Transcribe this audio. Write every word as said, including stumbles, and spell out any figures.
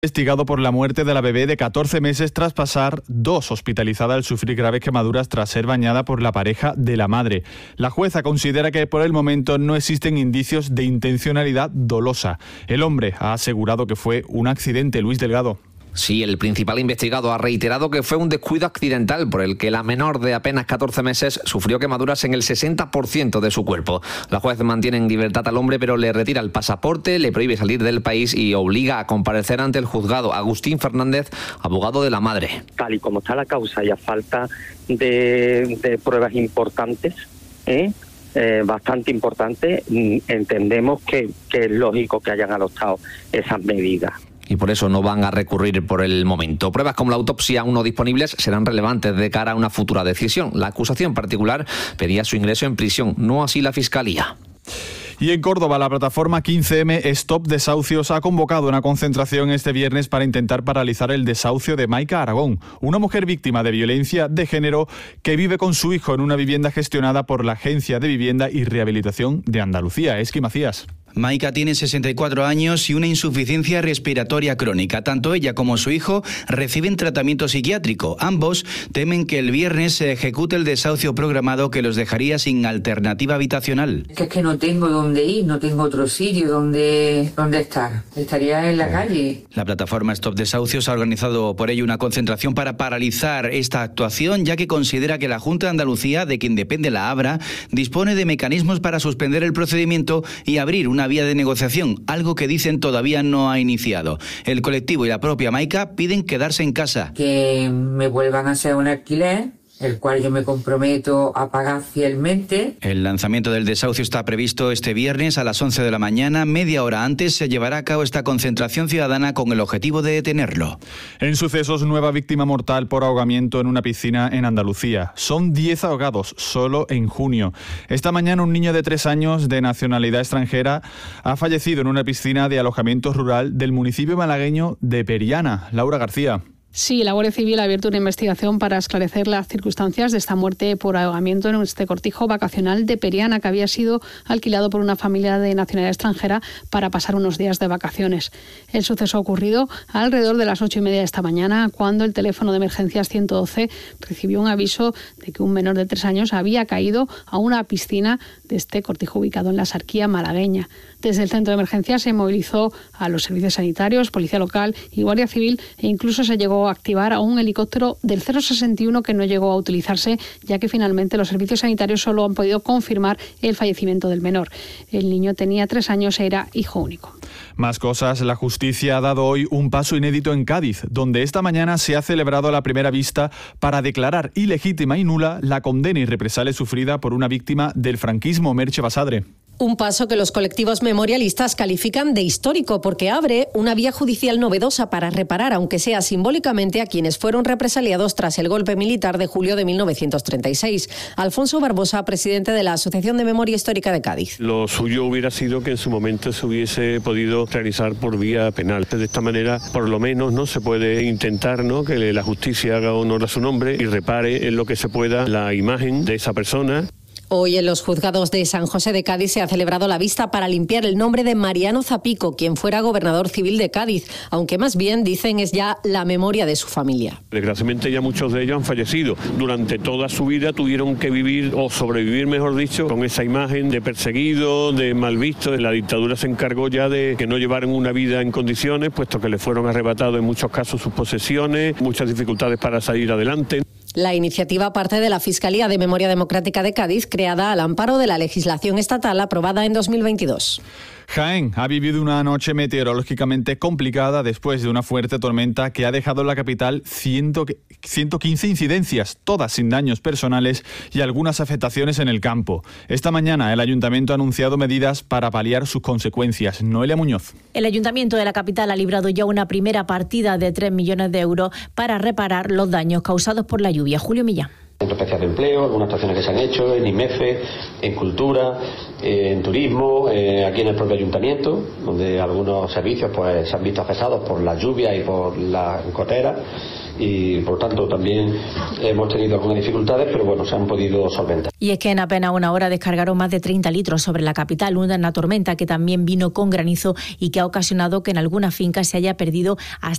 Investigado por la muerte de la bebé de catorce meses tras pasar dos hospitalizada al sufrir graves quemaduras tras ser bañada por la pareja de la madre. La jueza considera que por el momento no existen indicios de intencionalidad dolosa. El hombre ha asegurado que fue un accidente. Luis Delgado. Sí, el principal investigado ha reiterado que fue un descuido accidental por el que la menor de apenas catorce meses sufrió quemaduras en el sesenta por ciento de su cuerpo. La juez mantiene en libertad al hombre, pero le retira el pasaporte, le prohíbe salir del país y obliga a comparecer ante el juzgado. Agustín Fernández, abogado de la madre. Tal y como está la causa y a falta de, de pruebas importantes, ¿eh? Eh, bastante importantes, entendemos que, que es lógico que hayan adoptado esas medidas. Y por eso no van a recurrir por el momento. Pruebas como la autopsia aún no disponibles serán relevantes de cara a una futura decisión. La acusación particular pedía su ingreso en prisión, no así la Fiscalía. Y en Córdoba, la plataforma quince eme Stop Desahucios ha convocado una concentración este viernes para intentar paralizar el desahucio de Maika Aragón, una mujer víctima de violencia de género que vive con su hijo en una vivienda gestionada por la Agencia de Vivienda y Rehabilitación de Andalucía. Esqui Macías. Maika tiene sesenta y cuatro años y una insuficiencia respiratoria crónica. Tanto ella como su hijo reciben tratamiento psiquiátrico. Ambos temen que el viernes se ejecute el desahucio programado que los dejaría sin alternativa habitacional. Es que no tengo dónde ir, no tengo otro sitio donde, donde estar. Estaría en la calle. La plataforma Stop Desahucios ha organizado por ello una concentración para paralizar esta actuación, ya que considera que la Junta de Andalucía, de quien depende la Abra, dispone de mecanismos para suspender el procedimiento y abrir una vía de negociación, algo que dicen todavía no ha iniciado. El colectivo y la propia Maika piden quedarse en casa. Que me vuelvan a hacer un alquiler, el cual yo me comprometo a pagar fielmente. El lanzamiento del desahucio está previsto este viernes a las once de la mañana. Media hora antes se llevará a cabo esta concentración ciudadana con el objetivo de detenerlo. En sucesos, nueva víctima mortal por ahogamiento en una piscina en Andalucía. Son diez ahogados solo en junio. Esta mañana un niño de tres años de nacionalidad extranjera ha fallecido en una piscina de alojamiento rural del municipio malagueño de Periana. Laura García. Sí, la Guardia Civil ha abierto una investigación para esclarecer las circunstancias de esta muerte por ahogamiento en este cortijo vacacional de Periana, que había sido alquilado por una familia de nacionalidad extranjera para pasar unos días de vacaciones. El suceso ha ocurrido alrededor de las ocho y media de esta mañana, cuando el teléfono de emergencias ciento doce recibió un aviso de que un menor de tres años había caído a una piscina de este cortijo ubicado en la Sarquía malagueña. Desde el centro de emergencias se movilizó a los servicios sanitarios, policía local y Guardia Civil, e incluso se llegó a activar a un helicóptero del cero sesenta y uno que no llegó a utilizarse, ya que finalmente los servicios sanitarios solo han podido confirmar el fallecimiento del menor. El niño tenía tres años e era hijo único. Más cosas. La justicia ha dado hoy un paso inédito en Cádiz, donde esta mañana se ha celebrado la primera vista para declarar ilegítima y nula la condena y represalia sufrida por una víctima del franquismo, Merche Basadre. Un paso que los colectivos memorialistas califican de histórico porque abre una vía judicial novedosa para reparar, aunque sea simbólicamente, a quienes fueron represaliados tras el golpe militar de julio de mil novecientos treinta y seis. Alfonso Barbosa, presidente de la Asociación de Memoria Histórica de Cádiz. Lo suyo hubiera sido que en su momento se hubiese podido realizar por vía penal. De esta manera, por lo menos, no se puede intentar, ¿no?, que la justicia haga honor a su nombre y repare en lo que se pueda la imagen de esa persona. Hoy en los juzgados de San José de Cádiz se ha celebrado la vista para limpiar el nombre de Mariano Zapico, quien fuera gobernador civil de Cádiz, aunque más bien, dicen, es ya la memoria de su familia. Desgraciadamente ya muchos de ellos han fallecido. Durante toda su vida tuvieron que vivir, o sobrevivir mejor dicho, con esa imagen de perseguido, de mal visto. La dictadura se encargó ya de que no llevaran una vida en condiciones, puesto que les fueron arrebatados en muchos casos sus posesiones, muchas dificultades para salir adelante. La iniciativa parte de la Fiscalía de Memoria Democrática de Cádiz, creada al amparo de la legislación estatal aprobada en dos mil veintidós. Jaén ha vivido una noche meteorológicamente complicada después de una fuerte tormenta que ha dejado en la capital ciento quince incidencias, todas sin daños personales y algunas afectaciones en el campo. Esta mañana el Ayuntamiento ha anunciado medidas para paliar sus consecuencias. Noelia Muñoz. El Ayuntamiento de la capital ha librado ya una primera partida de tres millones de euros para reparar los daños causados por la lluvia. Julio Millán. Centro Especial de Empleo, algunas actuaciones que se han hecho en IMEFE, en Cultura, eh, en Turismo, eh, aquí en el propio Ayuntamiento, donde algunos servicios pues se han visto afectados por la lluvia y por la gotera. y por tanto también hemos tenido algunas dificultades, pero bueno, se han podido solventar. Y es que en apenas una hora descargaron más de treinta litros sobre la capital, una tormenta que también vino con granizo y que ha ocasionado que en algunas fincas se haya perdido hasta